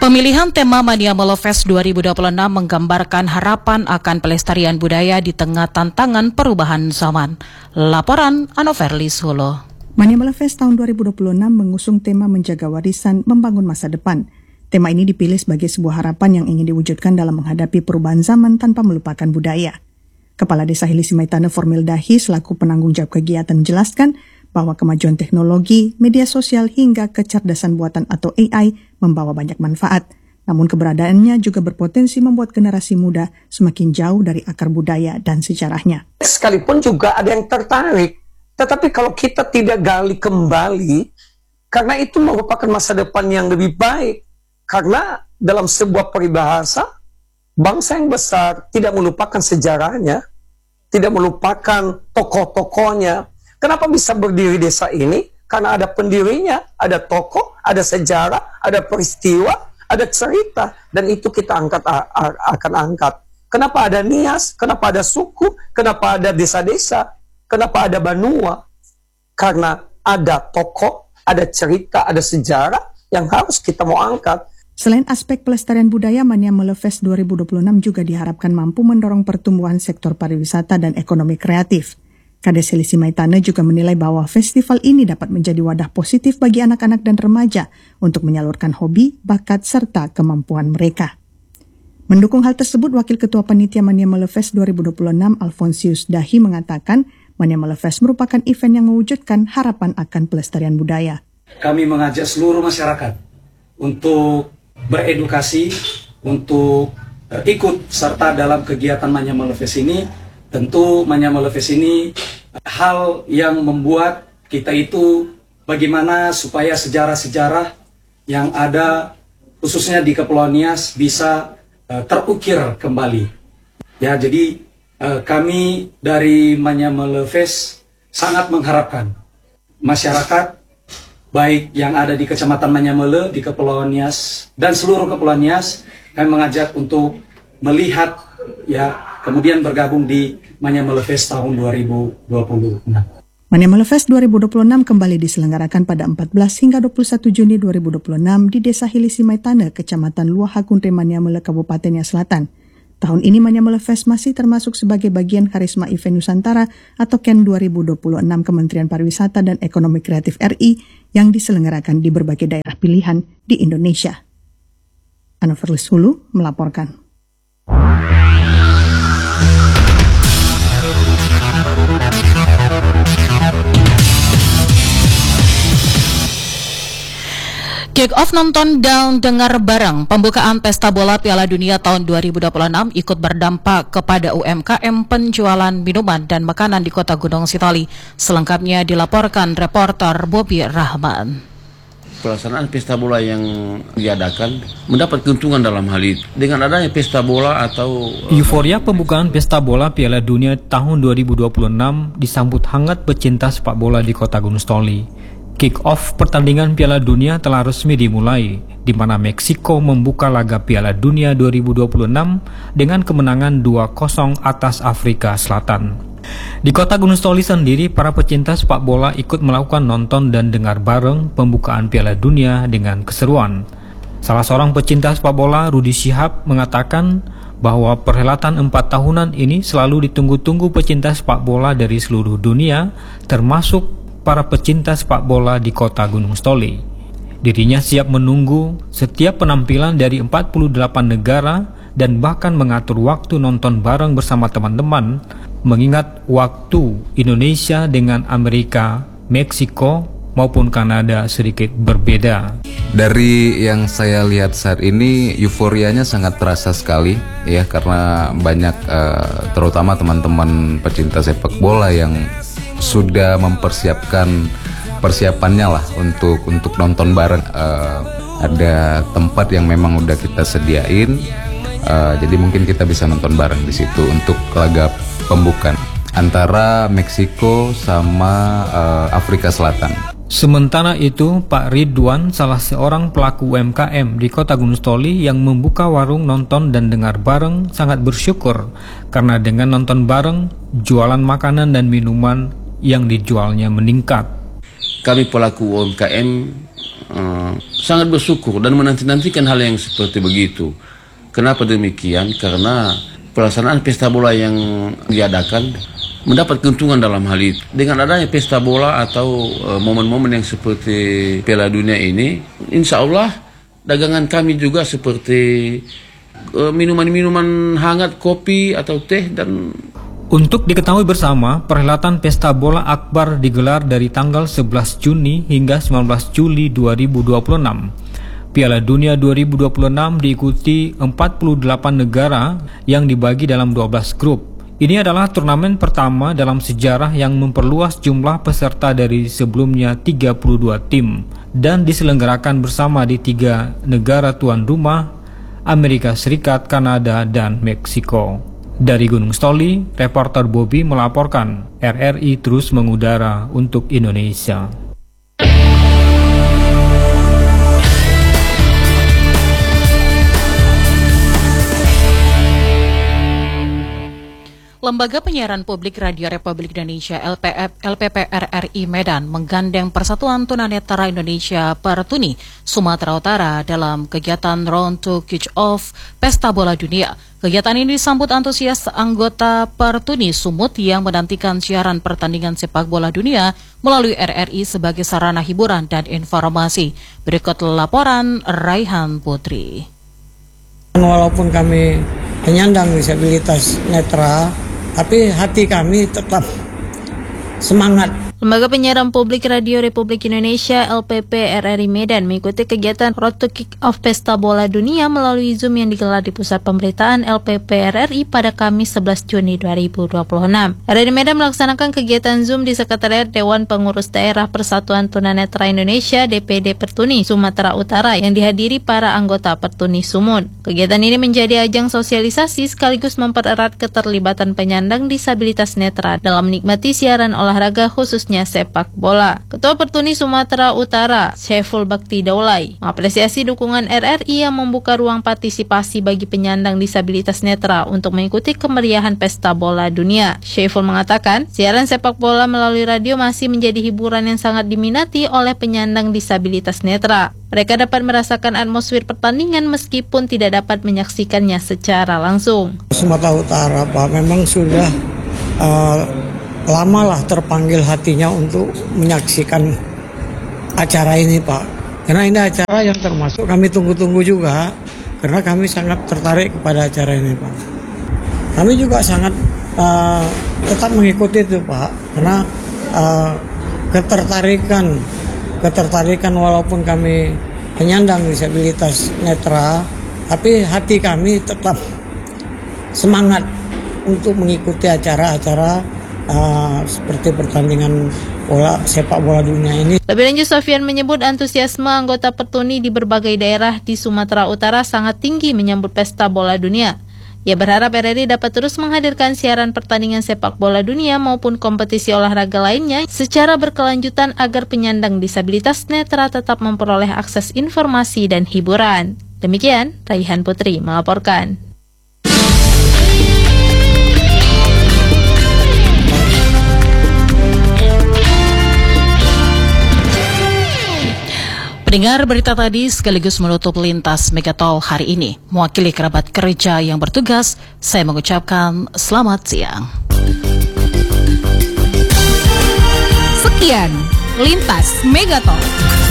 Pemilihan tema Mania Malofest 2026 menggambarkan harapan akan pelestarian budaya di tengah tantangan perubahan zaman. Laporan Anoverli Solo. Mania Malofest tahun 2026 mengusung tema menjaga warisan, membangun masa depan. Tema ini dipilih sebagai sebuah harapan yang ingin diwujudkan dalam menghadapi perubahan zaman tanpa melupakan budaya. Kepala Desa Hilisimaitana Formil Dahi selaku penanggung jawab kegiatan menjelaskan bahwa kemajuan teknologi, media sosial hingga kecerdasan buatan atau AI membawa banyak manfaat. Namun keberadaannya juga berpotensi membuat generasi muda semakin jauh dari akar budaya dan sejarahnya. Sekalipun juga ada yang tertarik, tetapi kalau kita tidak gali kembali, karena itu merupakan masa depan yang lebih baik. Karena dalam sebuah peribahasa, bangsa yang besar tidak melupakan sejarahnya, tidak melupakan tokoh-tokohnya. Kenapa bisa berdiri desa ini? Karena ada pendirinya, ada tokoh, ada sejarah, ada peristiwa, ada cerita, dan itu kita akan angkat. Kenapa ada Nias? Kenapa ada suku? Kenapa ada desa-desa? Kenapa ada Banua? Karena ada tokoh, ada cerita, ada sejarah yang harus kita mau angkat. Selain aspek pelestarian budaya, Mania Malofest 2026 juga diharapkan mampu mendorong pertumbuhan sektor pariwisata dan ekonomi kreatif. Kades Hilisimaitana juga menilai bahwa festival ini dapat menjadi wadah positif bagi anak-anak dan remaja untuk menyalurkan hobi, bakat, serta kemampuan mereka. Mendukung hal tersebut, Wakil Ketua Panitia Mania Malofest 2026 Alfonsius Dahi mengatakan Mania Malofest merupakan event yang mewujudkan harapan akan pelestarian budaya. Kami mengajak seluruh masyarakat untuk beredukasi, untuk ikut serta dalam kegiatan Mania Malofest ini. Tentu Mania Malofest ini hal yang membuat kita itu bagaimana supaya sejarah-sejarah yang ada khususnya di Kepulauan Nias bisa terukir kembali. Ya, jadi kami dari Mania Malofest sangat mengharapkan masyarakat baik yang ada di Kecamatan Manyamele, di Kepulauan Nias, dan seluruh Kepulauan Nias, kami mengajak untuk melihat, ya, kemudian bergabung di Mania Malofest tahun 2026. Mania Malofest 2026 kembali diselenggarakan pada 14 hingga 21 Juni 2026 di Desa Hilisimaitana, Kecamatan Luahakunte, Manyamele, Kabupaten Nias Selatan. Tahun ini Mania Malofest masih termasuk sebagai bagian Karisma Event Nusantara atau KEN 2026 Kementerian Pariwisata dan Ekonomi Kreatif RI yang diselenggarakan di berbagai daerah pilihan di Indonesia. Anoverli Solo melaporkan. Kick-off nonton dan dengar bareng pembukaan Pesta Bola Piala Dunia tahun 2026 ikut berdampak kepada UMKM penjualan minuman dan makanan di Kota Gunung Sitoli. Selengkapnya dilaporkan reporter Bobi Rahman. Pelaksanaan pesta bola yang diadakan mendapat keuntungan dalam hal itu. Dengan adanya pesta bola atau euforia pembukaan Pesta Bola Piala Dunia tahun 2026 disambut hangat pecinta sepak bola di Kota Gunung Sitoli. Kick-off pertandingan Piala Dunia telah resmi dimulai, di mana Meksiko membuka laga Piala Dunia 2026 dengan kemenangan 2-0 atas Afrika Selatan. Di Kota Gunung Sitoli sendiri, para pecinta sepak bola ikut melakukan nonton dan dengar bareng pembukaan Piala Dunia dengan keseruan. Salah seorang pecinta sepak bola, Rudi Syihab, mengatakan bahwa perhelatan 4 tahunan ini selalu ditunggu-tunggu pecinta sepak bola dari seluruh dunia, termasuk para pecinta sepak bola di Kota Gunung Sitoli. Dirinya siap menunggu setiap penampilan dari 48 negara dan bahkan mengatur waktu nonton bareng bersama teman-teman, mengingat waktu Indonesia dengan Amerika, Meksiko, maupun Kanada sedikit berbeda. Dari yang saya lihat saat ini, euforianya sangat terasa sekali, ya, karena banyak terutama teman-teman pecinta sepak bola yang sudah mempersiapkan persiapannya lah untuk nonton bareng. Ada tempat yang memang udah kita sediain, jadi mungkin kita bisa nonton bareng di situ untuk laga pembukaan antara Meksiko sama Afrika Selatan. Sementara itu, Pak Ridwan, salah seorang pelaku UMKM di Kota Gunung Sitoli yang membuka warung nonton dan dengar bareng, sangat bersyukur karena dengan nonton bareng, jualan makanan dan minuman yang dijualnya meningkat. kami pelaku UMKM sangat bersyukur dan menanti-nantikan hal yang seperti begitu. Kenapa demikian? Karena pelaksanaan pesta bola yang diadakan mendapat keuntungan dalam hal itu. Dengan adanya pesta bola atau momen-momen yang seperti Piala Dunia ini, insya Allah dagangan kami juga seperti minuman-minuman hangat, kopi atau teh dan... Untuk diketahui bersama, perhelatan Pesta Bola Akbar digelar dari tanggal 11 Juni hingga 19 Juli 2026. Piala Dunia 2026 diikuti 48 negara yang dibagi dalam 12 grup. Ini adalah turnamen pertama dalam sejarah yang memperluas jumlah peserta dari sebelumnya 32 tim dan diselenggarakan bersama di 3 negara tuan rumah, Amerika Serikat, Kanada, dan Meksiko. Dari Gunung Stoli, reporter Bobby melaporkan, RRI terus mengudara untuk Indonesia. Lembaga Penyiaran Publik Radio Republik Indonesia LPP RRI Medan menggandeng Persatuan Tunanetra Indonesia Pertuni Sumatera Utara dalam kegiatan Round to Kick Off Pesta Bola Dunia. Kegiatan ini disambut antusias anggota Pertuni Sumut yang menantikan siaran pertandingan sepak bola dunia melalui RRI sebagai sarana hiburan dan informasi. Berikut laporan Raihan Putri. Walaupun kami penyandang disabilitas netra, tapi hati kami tetap semangat. Lembaga Penyiaran Publik Radio Republik Indonesia LPP RRI Medan mengikuti kegiatan Road to Kick Off Pesta Bola Dunia melalui Zoom yang digelar di Pusat Pemberitaan LPP RRI pada Kamis 11 Juni 2026. RRI Medan melaksanakan kegiatan Zoom di Sekretariat Dewan Pengurus Daerah Persatuan Tunanetra Indonesia DPD Pertuni Sumatera Utara yang dihadiri para anggota Pertuni Sumut. Kegiatan ini menjadi ajang sosialisasi sekaligus mempererat keterlibatan penyandang disabilitas netra dalam menikmati siaran olahraga khusus sepak bola. Ketua Pertuni Sumatera Utara, Syaiful Bakti Daulay, mengapresiasi dukungan RRI yang membuka ruang partisipasi bagi penyandang disabilitas netra untuk mengikuti kemeriahan Pesta Bola Dunia. Syaiful mengatakan, siaran sepak bola melalui radio masih menjadi hiburan yang sangat diminati oleh penyandang disabilitas netra. Mereka dapat merasakan atmosfer pertandingan meskipun tidak dapat menyaksikannya secara langsung. Sumatera Utara, Pak, memang sudah lamalah terpanggil hatinya untuk menyaksikan acara ini, Pak. Karena ini acara yang termasuk kami tunggu-tunggu juga, karena kami sangat tertarik kepada acara ini, Pak. Kami juga sangat tetap mengikuti itu, Pak, karena ketertarikan walaupun kami penyandang disabilitas netra, tapi hati kami tetap semangat untuk mengikuti acara-acara seperti pertandingan sepak bola dunia ini. Lebih lanjut, Sofian menyebut antusiasme anggota Pertuni di berbagai daerah di Sumatera Utara sangat tinggi menyambut Pesta Bola Dunia. Ia berharap RRI dapat terus menghadirkan siaran pertandingan sepak bola dunia maupun kompetisi olahraga lainnya secara berkelanjutan agar penyandang disabilitas netra tetap memperoleh akses informasi dan hiburan. Demikian, Raihan Putri melaporkan. Pendengar, berita tadi sekaligus menutup lintas Megatol hari ini. Mewakili kerabat kerja yang bertugas, saya mengucapkan selamat siang. Sekian lintas Megatol.